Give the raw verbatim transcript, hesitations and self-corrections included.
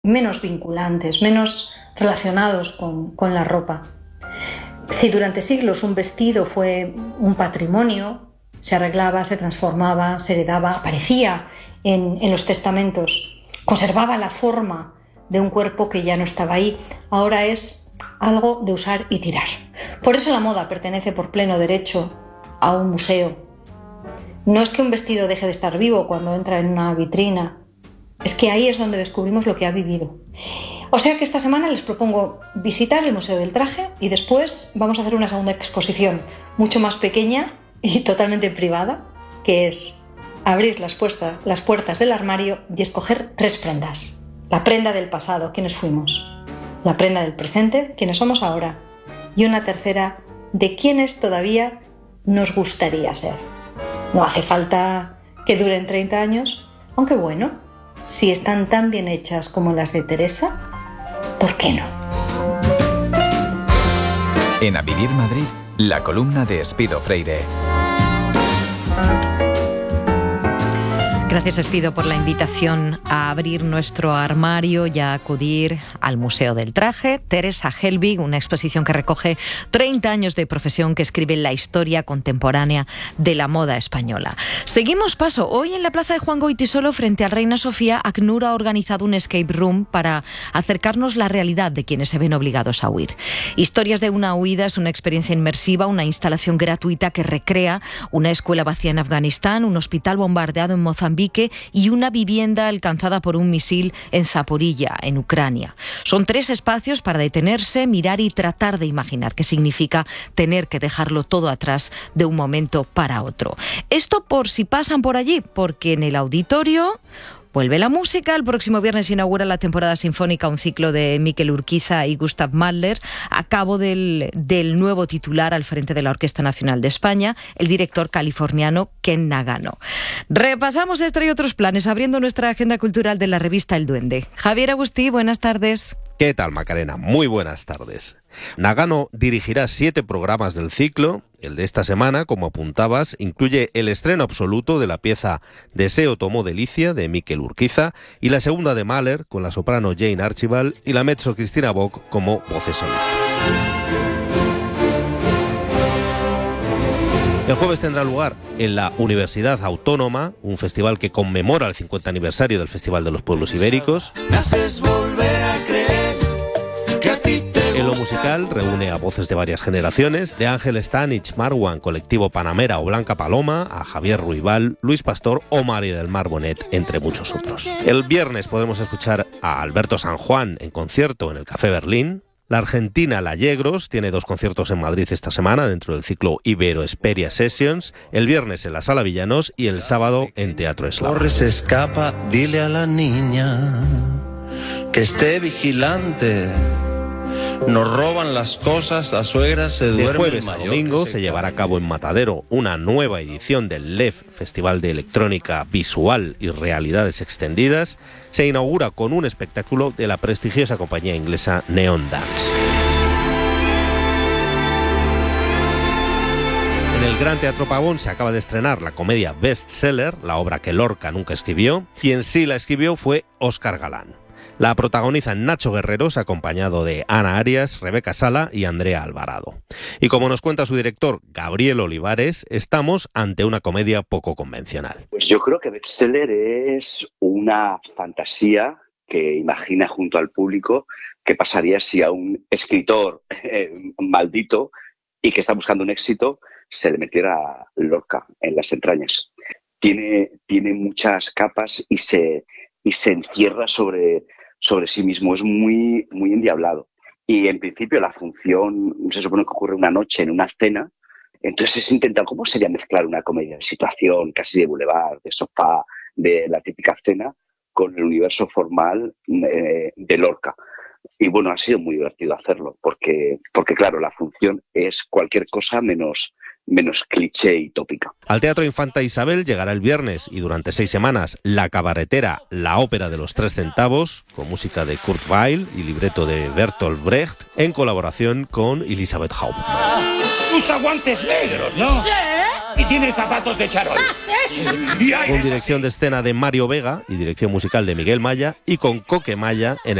menos vinculantes, menos relacionados con, con la ropa. Si durante siglos un vestido fue un patrimonio, se arreglaba, se transformaba, se heredaba, aparecía en, en los testamentos, conservaba la forma de un cuerpo que ya no estaba ahí, ahora es algo de usar y tirar. Por eso la moda pertenece por pleno derecho a un museo. No es que un vestido deje de estar vivo cuando entra en una vitrina, es que ahí es donde descubrimos lo que ha vivido. O sea que esta semana les propongo visitar el Museo del Traje y después vamos a hacer una segunda exposición mucho más pequeña y totalmente privada, que es abrir las, puertas, las puertas del armario y escoger tres prendas. La prenda del pasado, quiénes fuimos. La prenda del presente, quiénes somos ahora. Y una tercera, de quiénes todavía nos gustaría ser. No hace falta que duren treinta años, aunque bueno, si están tan bien hechas como las de Teresa, ¿por qué no? En A Vivir Madrid, la columna de Espido Freire. Gracias, Espido, por la invitación a abrir nuestro armario y a acudir al Museo del Traje. Teresa Helbig, una exposición que recoge treinta años de profesión que escribe la historia contemporánea de la moda española. Seguimos paso. Hoy en la plaza de Juan Goytisolo, frente al Reina Sofía, ACNUR ha organizado un escape room para acercarnos la realidad de quienes se ven obligados a huir. Historias de una huida es una experiencia inmersiva, una instalación gratuita que recrea una escuela vacía en Afganistán, un hospital bombardeado en Mozambique y una vivienda alcanzada por un misil en Zaporilla, en Ucrania. Son tres espacios para detenerse, mirar y tratar de imaginar qué significa tener que dejarlo todo atrás de un momento para otro. Esto por si pasan por allí, porque en el auditorio vuelve la música. El próximo viernes inaugura la temporada sinfónica, un ciclo de Miquel Urquiza y Gustav Mahler, a cabo del, del nuevo titular al frente de la Orquesta Nacional de España, el director californiano Ken Nagano. Repasamos este y otros planes, abriendo nuestra agenda cultural de la revista El Duende. Javier Agustí, buenas tardes. ¿Qué tal, Macarena? Muy buenas tardes. Nagano dirigirá siete programas del ciclo. El de esta semana, como apuntabas, incluye el estreno absoluto de la pieza Deseo tomó delicia, de Miquel Urquiza, y la segunda de Mahler, con la soprano Jane Archibald y la mezzo Cristina Bock como voces solistas. El jueves tendrá lugar en la Universidad Autónoma, un festival que conmemora el cincuenta aniversario del Festival de los Pueblos Ibéricos. Me haces volver a creer que a ti te En lo musical reúne a voces de varias generaciones, de Ángel Stanich, Marwan, Colectivo Panamera o Blanca Paloma, a Javier Ruibal, Luis Pastor o María del Mar Bonet, entre muchos otros. El viernes podremos escuchar a Alberto San Juan en concierto en el Café Berlín. La argentina La Yegros tiene dos conciertos en Madrid esta semana dentro del ciclo Ibero Esperia Sessions, el viernes en la Sala Villanos y el sábado en Teatro Eslava. corres, escapa, dile a la niña que esté vigilante. Nos roban las cosas, la suegra se duerme. De jueves a mayor domingo se se llevará a cabo en Matadero una nueva edición del L E F, Festival de Electrónica Visual y Realidades Extendidas. Se inaugura con un espectáculo de la prestigiosa compañía inglesa Neon Dance. En el Gran Teatro Pavón se acaba de estrenar la comedia Bestseller, la obra que Lorca nunca escribió. Quien sí la escribió fue Óscar Galán. La protagonizan Nacho Guerreros, acompañado de Ana Arias, Rebeca Sala y Andrea Alvarado. Y como nos cuenta su director, Gabriel Olivares, estamos ante una comedia poco convencional. Pues yo creo que Bestseller es una fantasía que imagina junto al público qué pasaría si a un escritor eh, maldito y que está buscando un éxito se le metiera Lorca en las entrañas. Tiene, tiene muchas capas y se, y se encierra sobre... sobre sí mismo, es muy, muy endiablado. Y en principio la función se supone que ocurre una noche en una cena, entonces se intenta, ¿cómo sería mezclar una comedia de situación, casi de boulevard, de sofá, de la típica cena, con el universo formal eh, de Lorca? Y bueno, ha sido muy divertido hacerlo, porque, porque claro, la función es cualquier cosa menos... menos cliché y tópica. Al Teatro Infanta Isabel llegará el viernes y durante seis semanas La Cabaretera, la ópera de los tres centavos, con música de Kurt Weill y libreto de Bertolt Brecht, en colaboración con Elisabeth Hauptmann. ¡Tus aguantes negros, ¿no? Sí. Y tiene zapatos de charol. Con dirección de escena de Mario Vega y dirección musical de Miguel Maya y con Coque Maya en